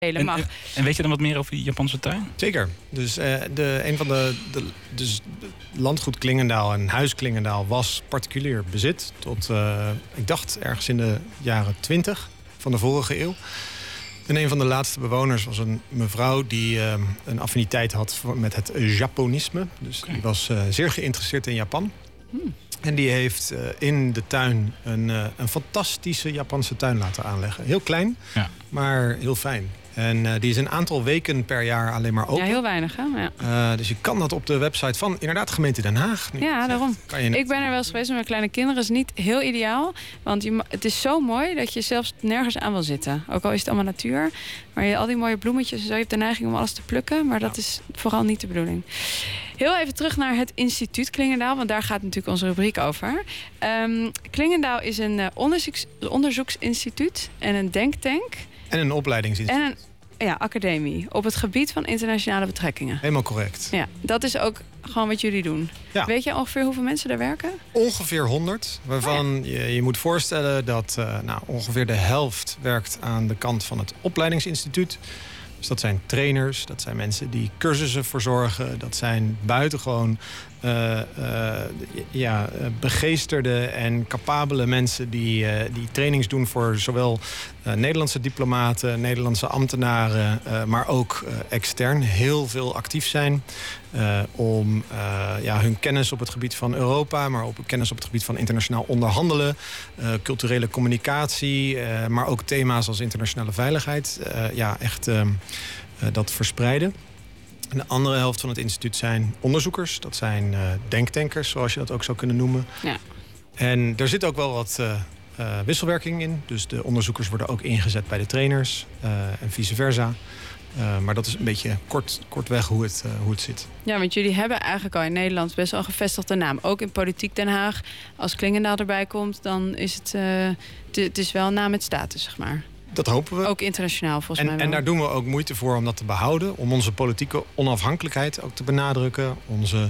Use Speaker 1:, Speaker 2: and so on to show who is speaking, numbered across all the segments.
Speaker 1: mag.
Speaker 2: En weet je dan wat meer over die Japanse tuin?
Speaker 3: Zeker. Dus een van dus landgoed Klingendaal en huis Klingendaal was particulier bezit tot, ik dacht, ergens in de jaren 20 van de vorige eeuw. En een van de laatste bewoners was een mevrouw die een affiniteit had met het Japonisme. Dus die was zeer geïnteresseerd in Japan. En die heeft in de tuin een fantastische Japanse tuin laten aanleggen. Heel klein, maar heel fijn. En die is een aantal weken per jaar alleen maar open.
Speaker 1: Ja, heel weinig, hè? Ja.
Speaker 3: Dus je kan dat op de website van inderdaad gemeente Den Haag.
Speaker 1: Ja, daarom. Ik ben er wel eens geweest met mijn kleine kinderen. Dat is niet heel ideaal. Want het is zo mooi dat je zelfs nergens aan wil zitten. Ook al is het allemaal natuur. Maar al die mooie bloemetjes en zo. Je hebt de neiging om alles te plukken. Maar dat is vooral niet de bedoeling. Heel even terug naar het instituut Klingendaal. Want daar gaat natuurlijk onze rubriek over. Klingendaal is een onderzoeksinstituut en een denktank.
Speaker 3: En een opleidingsinstituut.
Speaker 1: En een academie op het gebied van internationale betrekkingen.
Speaker 3: Helemaal correct.
Speaker 1: Ja, dat is ook gewoon wat jullie doen. Ja. Weet je ongeveer hoeveel mensen daar werken?
Speaker 3: Ongeveer 100. Waarvan je moet voorstellen dat ongeveer de helft werkt aan de kant van het opleidingsinstituut. Dus dat zijn trainers, dat zijn mensen die cursussen verzorgen. Dat zijn buitengewoon begeesterde en capabele mensen die trainings doen voor zowel Nederlandse diplomaten, Nederlandse ambtenaren, maar ook extern heel veel actief zijn om hun kennis op het gebied van Europa, maar ook kennis op het gebied van internationaal onderhandelen, culturele communicatie, maar ook thema's als internationale veiligheid, dat verspreiden. En de andere helft van het instituut zijn onderzoekers. Dat zijn denktankers, zoals je dat ook zou kunnen noemen. Ja. En er zit ook wel wat wisselwerking in. Dus de onderzoekers worden ook ingezet bij de trainers en vice versa. Maar dat is een beetje kortweg hoe het zit.
Speaker 1: Ja, want jullie hebben eigenlijk al in Nederland best wel een gevestigde naam. Ook in politiek Den Haag. Als Klingendaal erbij komt, dan is het is wel een naam met status, zeg maar.
Speaker 3: Dat hopen we.
Speaker 1: Ook internationaal volgens mij wel.
Speaker 3: En daar doen we ook moeite voor om dat te behouden. Om onze politieke onafhankelijkheid ook te benadrukken. Onze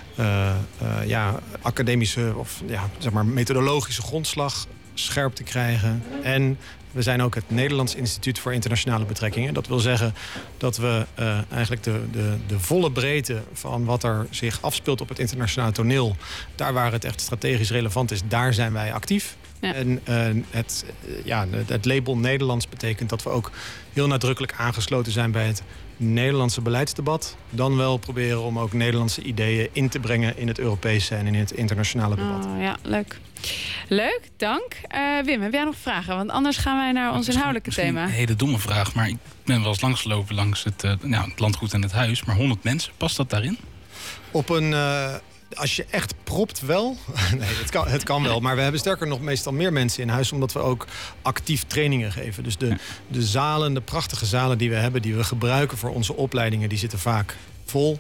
Speaker 3: academische of methodologische grondslag scherp te krijgen. En we zijn ook het Nederlands Instituut voor Internationale Betrekkingen. Dat wil zeggen dat we eigenlijk de volle breedte van wat er zich afspeelt op het internationale toneel, daar waar het echt strategisch relevant is, daar zijn wij actief. Ja. En het label Nederlands betekent dat we ook heel nadrukkelijk aangesloten zijn bij het Nederlandse beleidsdebat. Dan wel proberen om ook Nederlandse ideeën in te brengen in het Europese en in het internationale debat.
Speaker 1: Oh, ja, leuk. Leuk, dank. Wim, heb jij nog vragen? Want anders gaan wij naar ons inhoudelijke thema.
Speaker 2: Een hele domme vraag, maar ik ben wel eens langsgelopen langs het landgoed en het huis. Maar 100 mensen, past dat daarin?
Speaker 3: Op een... Als je echt propt wel. Nee, het kan wel. Maar we hebben sterker nog meestal meer mensen in huis, omdat we ook actief trainingen geven. Dus de zalen, de prachtige zalen die we hebben, die we gebruiken voor onze opleidingen, die zitten vaak vol.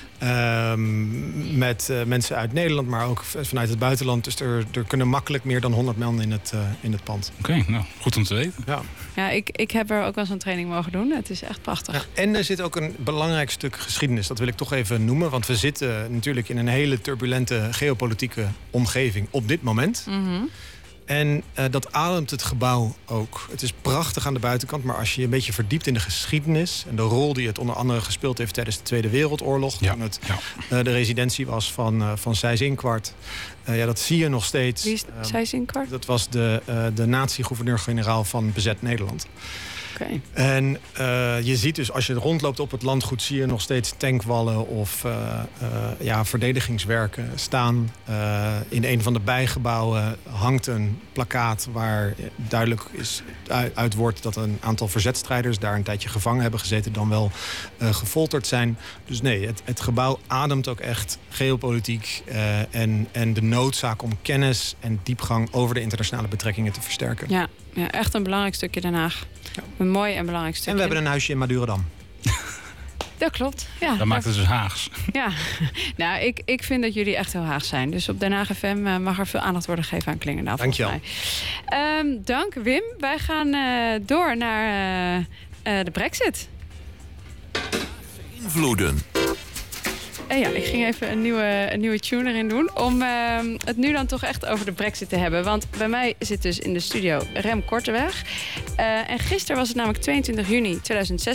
Speaker 3: Met mensen uit Nederland, maar ook vanuit het buitenland. Dus er kunnen makkelijk meer dan 100 man in het pand.
Speaker 2: Oké, nou, goed om te weten.
Speaker 1: Ja, ik heb er ook wel zo'n training mogen doen. Het is echt prachtig.
Speaker 3: Ja, en er zit ook een belangrijk stuk geschiedenis. Dat wil ik toch even noemen. Want we zitten natuurlijk in een hele turbulente geopolitieke omgeving op dit moment. Mm-hmm. En dat ademt het gebouw ook. Het is prachtig aan de buitenkant, maar als je een beetje verdiept in de geschiedenis en de rol die het onder andere gespeeld heeft tijdens de Tweede Wereldoorlog, toen het de residentie was van Seyss-Inquart. Dat zie je nog steeds.
Speaker 1: Wie is Seyss-Inquart?
Speaker 3: Dat was de nazi-gouverneur-generaal van bezet Nederland.
Speaker 1: Okay.
Speaker 3: En je ziet dus, als je rondloopt op het landgoed, zie je nog steeds tankwallen of verdedigingswerken staan. In een van de bijgebouwen hangt een plakkaat waar duidelijk uit wordt dat een aantal verzetstrijders daar een tijdje gevangen hebben gezeten, dan wel gefolterd zijn. Dus nee, het gebouw ademt ook echt geopolitiek en de noodzaak om kennis en diepgang over de internationale betrekkingen te versterken.
Speaker 1: Ja, echt een belangrijk stukje Den Haag. Ja. Een mooi en belangrijk stukje.
Speaker 3: En we hebben een huisje in Madurodam.
Speaker 1: Dat klopt. Ja,
Speaker 2: dat maakt het dus Haags.
Speaker 1: Ja, nou, ik vind dat jullie echt heel Haags zijn. Dus op Den Haag FM mag er veel aandacht worden gegeven aan Klingendaal.
Speaker 3: Dank je wel.
Speaker 1: Dank Wim. Wij gaan door naar de Brexit.
Speaker 4: Invloeden.
Speaker 1: Ik ging even een nieuwe tune erin doen. Om het nu dan toch echt over de Brexit te hebben. Want bij mij zit dus in de studio Rem Korteweg. En gisteren was het namelijk 22 juni 2016.